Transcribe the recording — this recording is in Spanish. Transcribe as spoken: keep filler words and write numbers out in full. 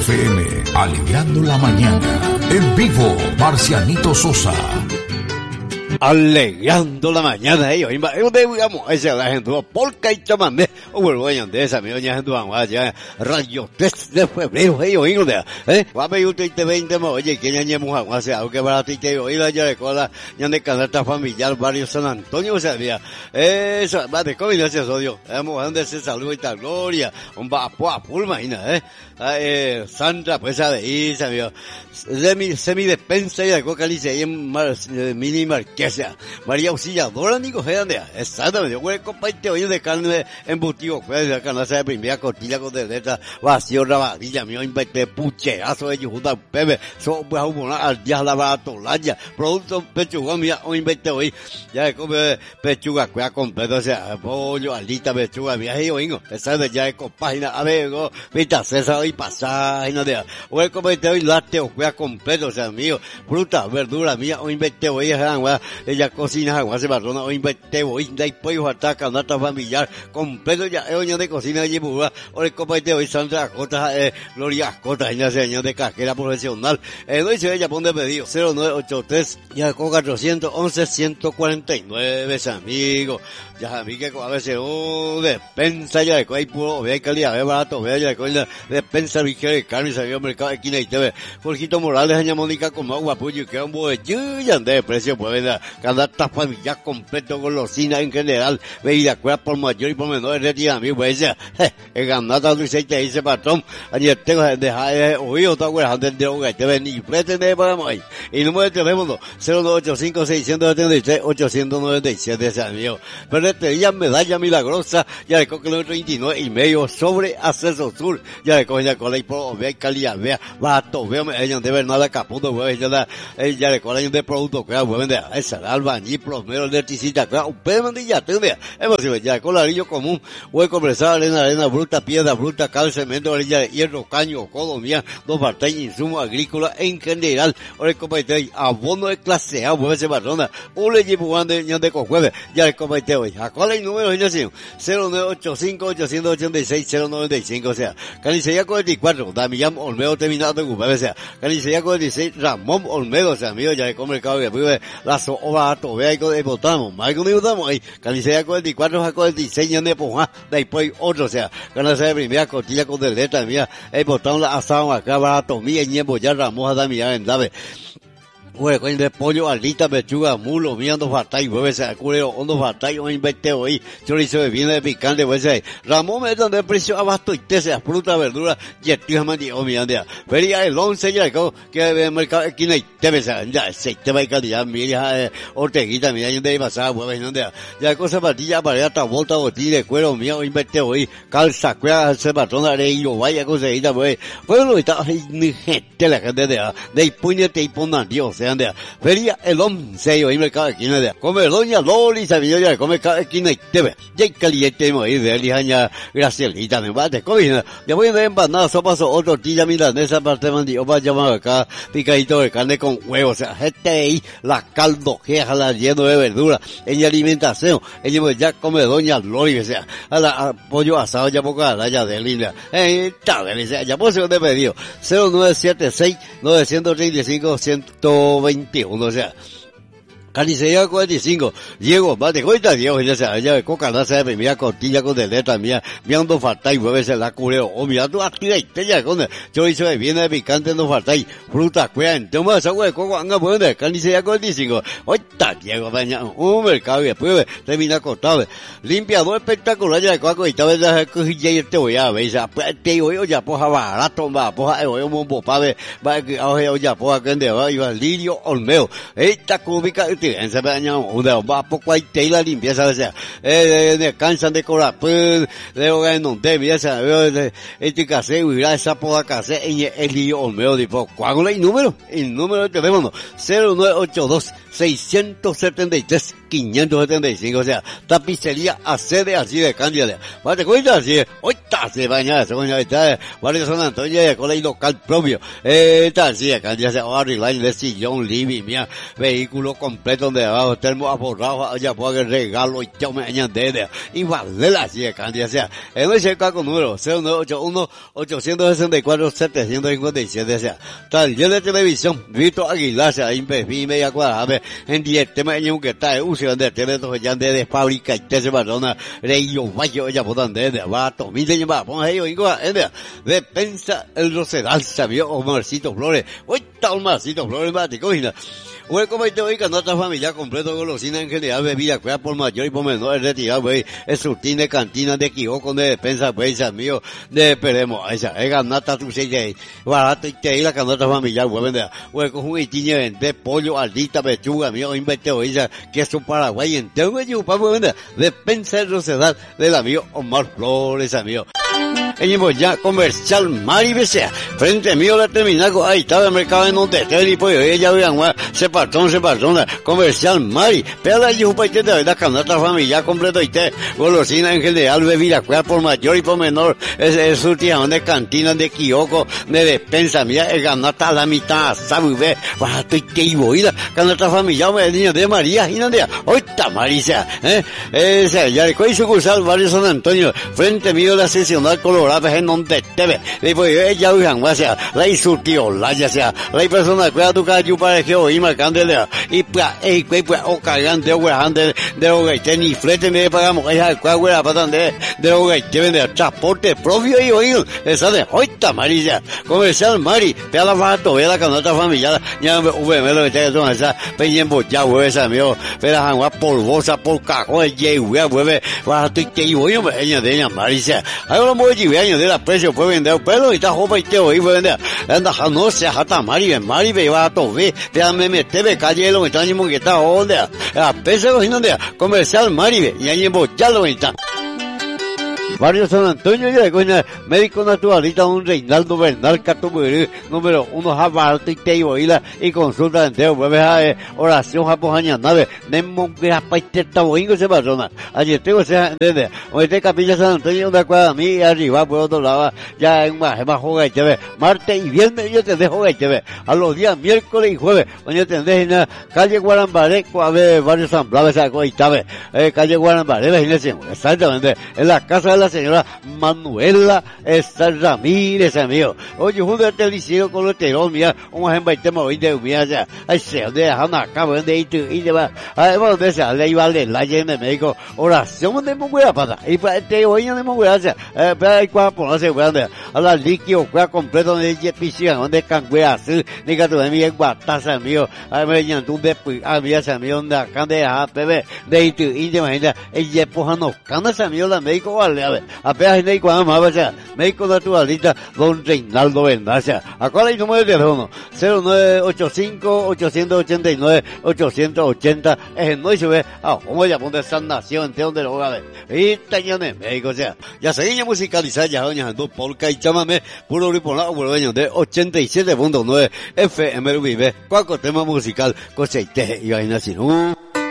F M, alegrando la mañana. En vivo, Marcianito Sosa. Alegrando la mañana, ellos, digamos, esa la gente, polka y chamamé, o vuelvo a de esa, mi doña gente, vamos allá, radio tres de febrero, ellos, hijos de, eh, guape, yo te veinte, oye, que ya ñemos agua, sea, aunque para ti te oí la ya de cola, ya de canasta familiar, barrio San Antonio, o sea, mira, eso, va de combinación, odio, hemos donde se salud y tal gloria, un vapo a full, imagina, eh, eh, Sandra, pues, a de Isa, mira, semi, semi despensa y de coca, lice, y en mini marqués, sea, María Auxiliadora, Nico Gedandea, exactamente, yo voy a compartir hoy de carne embutido, pues, de canasta de primera costilla con deleta, vacío, rabadilla, mío, inventé pucherazo de yujuta, pepe, so, pues, una al día la baratolaya, producto pechuga, mía, o inventé hoy, ya de come pechuga, cuya completo, o sea, pollo, alita, pechuga, mía, y yo, ingo, exactamente, ya de compágina, a ver, go, vita, césar, y pasaje, no de, voy a compartir hoy lácteo, cuya completo, o sea, mío, fruta, verdura, mía, o inventé hoy, ella cocina agua se barrona o inventé hoy de pollo ataca nata familiar completo ya oña de cocina allí pura o el copa de hoy Sandra Cota eh, Gloria Cota ella señor de cajera profesional eh, no dice ella pone pedido cero nueve ocho tres ya con cuatrocientos once ciento cuarenta y nueve amigos ya a mí que a veces oh despensa ya de hay puro ve calidad ve barato ve ya de despensa vigera de carne salió mercado de quina y te ve Jorgito Morales aña Mónica con agua puyo que un buen ya de precio pues canasta familiar completo con golosina en general, bebida cuera por mayor y por menor, retira a mí, pues, el ganata du seis te dice patrón, ayer tengo que dejar oído, está güey, antes de hogar, te ven y pretende para ahí. Y número de teléfono, cero nueve ocho cinco seis siete tres ocho nueve siete, ese amigo. Pero este día medalla milagrosa, ya le coge el treinta y nueve y medio sobre Acceso Sur, ya le coge ya con la hipo, vea calidad, vea, bato, vea, ella de Bernarda Caputo, güey, ya ya le coge de producto, que güey, vende, esa, albañil, plomero, electricista, claro, un pedo de ya, te vea, hemos sido ya, colarillo común, hueco presado, arena, arena bruta, piedra bruta, cal, cemento, orilla de hierro, caño, codo, mía, dos partes, insumos agrícolas en general, ahora el comité, abono de clase A, mueve ese barrona, un le llevo un de de cojueve, ya el comité hoy, ¿a cuál es el número, señor? cero nueve ocho cinco ocho ocho seis cero nueve cinco, o sea, Canicería cuarenta y cuatro, Damián Olmedo terminado de ocupar, o sea, Canicería cuarenta y seis, Ramón Olmedo, o sea, amigo, ya el mercado que vive, la soba, vea y con el botamos, más con el botamos ahí, Canicería cuarenta y cuatro, a cuarenta y seis, ya de poja, después otro, o sea, Canicería de primera, costilla con deleta, mía, el botón la asado acá, barato, mía, ñembo, ya Ramón, Damián, en Dave. Bueno, con de pollo, alita, pechuga, mulo, mirando fatay, hueve, se culero, hondo fatay, un invente hoy, chorizo de viene de picante, pues ahí. Ramón me dan de precio abasto y te sea fruta, verdura, y el tío mandi, o mirando, feria el once ya, que ve el mercado, aquí no hay, te ves, ya, se te va a calidad, mira, orteguita, mira, yo de ahí pasaba, hueve, no de, ya cosa patilla, para allá, volta, botilla de cuero, mío, invente hoy, calza, cueva, se patrona, de yo, vaya cosita, pues, bueno, está, ni gente, la gente de, de ahí, puñete y pongan, Dios, sea, feria el once, hoy mercado de esquina de come doña Loli, sabía ya come cada esquina y te ve, ya hay caliente, ahí de lijaña, Gracielita, me bate, comida, ya voy a empanada, sopa, otro tortilla milanesa, parte mandi, o va a llamar acá, picadito de carne con huevos, o sea, gente ahí, la caldo, queja, la lleno de verdura, en alimentación, ella ya come doña Loli, o sea, a la, a pollo asado, ya poco a la ya de linda, eh, tal, ya, ya por segundo pedido, cero nueve siete seis nueve tres cinco ciento veintiuno, o sea, Canicería cuarenta y cinco, Diego, bate cuenta, Diego, ya sea, ella de coca, no se mira cortilla con deleta, mía, mirando falta y mueve la culeo, o mira tu activa y te ya con chorizo de viene de picante no falta y fruta, cuea, entonces agua de coco, anga, bueno, Canicería cuarenta y cinco, oita, Diego, baña, un mercado y después termina cortado, limpiador espectacular, ya de coco y tal vez la cojilla y te voy a ver, ya, pues, te voy a ya, poja, barato, va, poja, voy a un popave, va, oye, ya, poja, que ande, va, iba, Lirio Olmeo, esta cúbica, en ese año una va poco hay tela limpieza o sea eh de cansan de cobrar pues de hogar no te mira esa este case y esa poda case en el lío Olmeo tipo ¿cuál es el número? El número de teléfono cero nueve ocho dos seis siete tres quinientos setenta y cinco, o sea, tapicería a sede así de Cándida. Vale, cuenta así, ahorita se baña, se baña, está, vale, San Antonio, de colegio local propio, eh, está así de Cándida, se va a arreglar de sillón, living, mía, vehículo completo donde abajo, termo aborrado, allá puede regalo y yo me añade, y vale así de Cándida, o sea, en ese caso número, cero nueve ocho uno, ocho seis cuatro, siete cinco siete, o sea, taller de televisión, Vito Aguilar, se ha impedido media cuadrada, en directo, me año que está, uso de teletos ya de fábrica y te se barona, rey yo vaya, ya puedan de, va, tomí de llevar, pon ellos, ingo, de pensa el Rosedal, sabio, Omarcito Flores, hoy está Omarcito Flores, va, te cogina. Güey, como te voy a otra familia completo, golosina en general, bebida, cuida por mayor y por menor, retirado, güey, es surtín de cantina, de quijoco, de despensa, güey, mío, de esperemos, esa, es ganata tu seis, barato y te la canasta familiar, güey, vende, güey, con un itinio de pollo, aldita, pechuga, mío, invente, güey, queso paraguay, entero, güey, yo, para, vende, despensa el Rosedal, del amigo Omar Flores, amigo. Ellos ya comercial Mari Besea, frente mío la terminal, ahí estaba el mercado en un tetero y pues ella vean, se partón, se partón, comercial Mari, pero la yupa y te da la canasta familiar completo y te, golosina en general, bebida, cuida por mayor y por menor, es, es surtión de cantina, de quijoco, de despensa, mira, el ganata a la mitad, sabe, ve, barato y te iba, y la canasta familiar, me niño de María, y no de, hoy está Marisa, eh, ese, ya le coí sucursal, barrio San Antonio, frente mío la seccional colorada, en donde te ve, y pues ella usan, o sea, la surtió, la ya sea, la persona cuida tu calle para que hoy marcando y pues, y pues, o cargante, o grande, de lo que ni flete me pagamos, ella, cuál güey, para donde, de lo que te vende transporte propio y oído, esa de hoita Marisa, comercial Mari, ve a la barato, ve a la canasta familiar, ya me, me lo que te son esa, peñembo ya, güey, esa mío, ve la jangua polvosa, por cajón, ye, güey, güey, barato y te iba, yo me, ella de ella, Marisa, ahí lo voy a años de la precio puede vender pelo y está joven y te oí puede vender anda no se hasta Mari Mari ve va a tobe te me mete ve calle lo está ni que está onda a peso donde comercial Mari ve y ahí ya lo está Barrio San Antonio, ya coña, médico naturalista, un Reinaldo Bernal Catuburí, número uno, Jabarto y Teiboila, y consulta entero, vuelve a oración japoña, nave, Nemo, que a paite taboingo se persona. Allí tengo, se entiende, o este capilla San Antonio, una cuadra a mí, y arriba, por otro lado, ya en más, más juega y te ve, martes y viernes, yo te dejo y te ve, a los días miércoles y jueves, oye, te dejo calle Guarambaré, a ver, Barrio San Blas, esa cosa, y tal vez, calle Guarambaré, la iglesia, exactamente, en la casa de la señora Manuela Esta Ramírez, amigo. Oye, junto a este liceo con los terón, mira, un ejemplo, y te moví de mira, ya, ay, se donde dejan acá, donde y tú, y te va, ay, bueno, donde se le iba a leer la llena de médico, oración de muy buena pata, y para este hoy no muy buena, eh, pero hay cuatro por no se puede, a la líquido, cuatro completo, donde ya piscina, donde canguea, así, ni que tú de mi guataza, amigo, ay, me venían tú de, ah, mira, amigo, donde acá de, ah, bebé, de y tú, y te imaginas, ella empujando, canas, amigo, la médico, vale, a ver, apenas en el cuadro más, o sea, médico naturalista, don Reinaldo Bernal, o sea, acá hay número de teléfono, cero nueve ocho cinco, ocho ocho nueve, ocho ochenta, es el no y se ve, ah, como ya ponte esa nación, entre donde lo va a ver, y tañane, médico, o sea, ya seguimos musicalizar, ya doña Jandú, polka y chámame, puro gripo, la dueño de ochenta y siete punto nueve F M R V, cualquier tema musical, coseite y vaina sin, uh.